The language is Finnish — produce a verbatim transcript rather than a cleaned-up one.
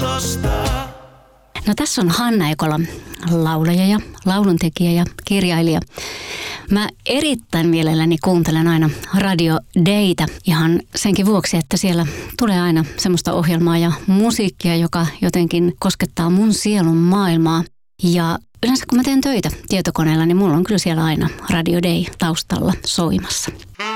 tosta. No tässä on Hanna Ekola, laulaja ja lauluntekijä ja kirjailija. Mä erittäin mielelläni kuuntelen aina Radio Daytä ihan senkin vuoksi, että siellä tulee aina semmoista ohjelmaa ja musiikkia, joka jotenkin koskettaa mun sielun maailmaa. Ja yleensä kun mä teen töitä tietokoneella, niin mulla on kyllä siellä aina Radio Day taustalla soimassa.